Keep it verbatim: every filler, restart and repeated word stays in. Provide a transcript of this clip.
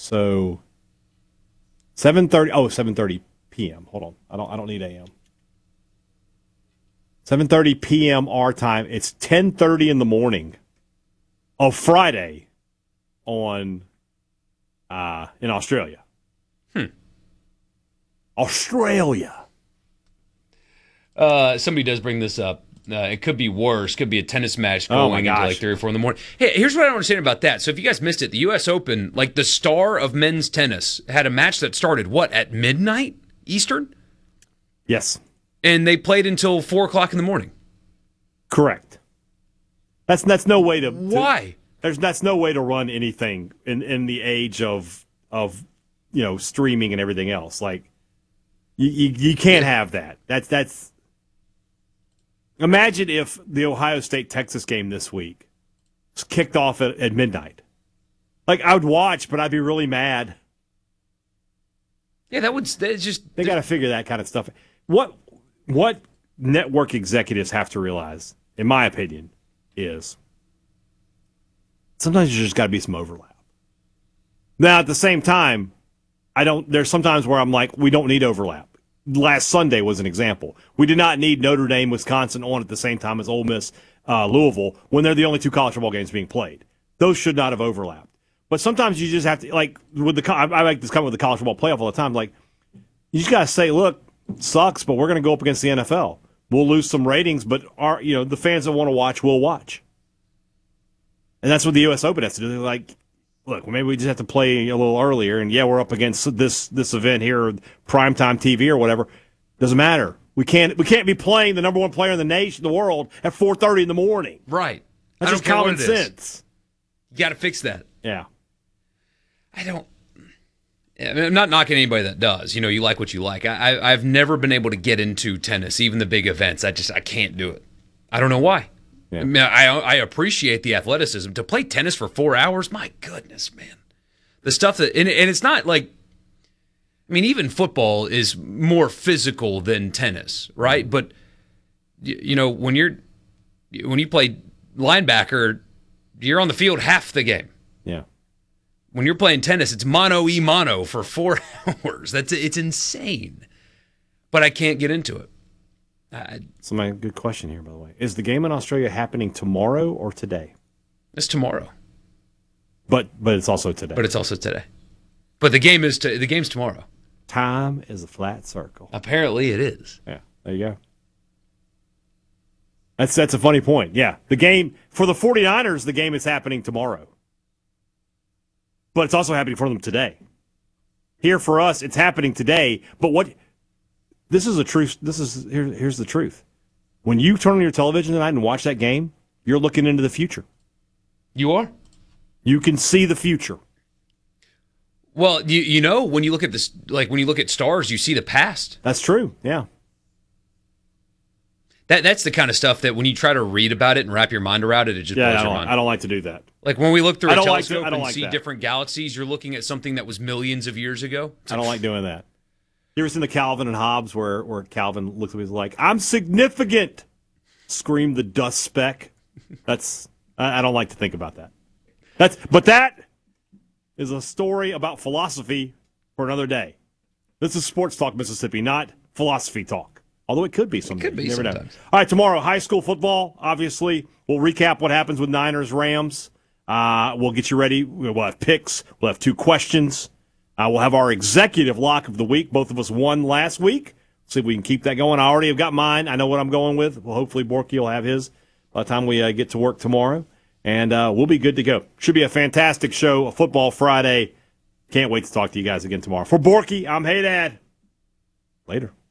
So seven thirty. Oh, seven thirty p.m. Hold on. I don't I don't need A M. seven thirty p.m. our time. It's ten thirty in the morning of Friday on uh, in Australia. Hmm. Australia. Uh, somebody does bring this up. Uh, it could be worse. Could be a tennis match Oh, my going into gosh. like three or four in the morning. Hey, here's what I don't understand about that. So if you guys missed it, the U S Open, like the star of men's tennis, had a match that started, what, at midnight Eastern? Yes. And they played until four o'clock in the morning. Correct. That's that's no way to, to Why? There's that's no way to run anything in, in the age of of you know streaming and everything else. Like you you, you can't have that. That's that's. Imagine if the Ohio State Texas game this week was kicked off at, at midnight. Like I would watch, but I'd be really mad. Yeah, that would that's just They got to figure that kind of stuff. What what network executives have to realize, in my opinion, is sometimes there's just got to be some overlap. Now, at the same time, I don't. There's sometimes where I'm like, we don't need overlap. Last Sunday was an example. We did not need Notre Dame, Wisconsin on at the same time as Ole Miss, uh, Louisville, when they're the only two college football games being played. Those should not have overlapped. But sometimes you just have to, like, with the I I like this comment with the college football playoff all the time. Like, you just got to say, look, sucks, but we're going to go up against the N F L. We'll lose some ratings, but our, you know, the fans that want to watch will watch. And that's what the U S Open has to do. They're like, look, maybe we just have to play a little earlier, and yeah, we're up against this this event here, primetime T V or whatever. Doesn't matter. We can't we can't be playing the number one player in the nation, the world, at four thirty in the morning. right. That's I just don't care what common it is. sense. You got to fix that. Yeah. I don't. I mean, I'm not knocking anybody that does. You know, you like what you like. I, I I've never been able to get into tennis, even the big events. I just I can't do it. I don't know why. Yeah. I mean, I I appreciate the athleticism. To play tennis for four hours, my goodness, man. The stuff that and, and it's not like, I mean, even football is more physical than tennis, right? But you, you know, when you're when you play linebacker, you're on the field half the game. Yeah. When you're playing tennis, it's mono e mono for four hours. That's it's insane. But I can't get into it. I, So my good question here, by the way. Is the game in Australia happening tomorrow or today? it's tomorrow, But but it's also today. but it's also today. But the game is to, the game's tomorrow. Time is a flat circle. Apparently, it is. Yeah, there you go. That's that's a funny point. Yeah, the game for the 49ers, the game is happening tomorrow. But it's also happening for them today. Here for us, it's happening today. But what this is a truth. This is here, here's the truth. When you turn on your television tonight and watch that game, you're looking into the future. You are? You can see the future. Well, you you know when you look at this, like when you look at stars, you see the past. That's true. Yeah. That that's the kind of stuff that when you try to read about it and wrap your mind around it, it just Yeah, blows I your don't, mind. I don't like to do that. Like when we look through I a don't like to- telescope I don't and like see that. different galaxies, you're looking at something that was millions of years ago. I don't like doing that. You ever seen the Calvin and Hobbes where, where Calvin looks at me like, I'm significant? Scream the dust speck. That's I, I don't like to think about that. That's but that is a story about philosophy for another day. This is Sports Talk Mississippi, not philosophy talk. Although it could be someday. could be You never know. sometimes. All right, tomorrow, high school football. Obviously, we'll recap what happens with Niners, Rams. Uh, we'll get you ready. We'll have picks. We'll have two questions. Uh, we'll have our executive lock of the week. Both of us won last week. See if we can keep that going. I already have got mine. I know what I'm going with. Well, hopefully Borky will have his by the time we uh, get to work tomorrow. And uh, we'll be good to go. Should be a fantastic show, a Football Friday. Can't wait to talk to you guys again tomorrow. For Borky, I'm Hey Dad. Later.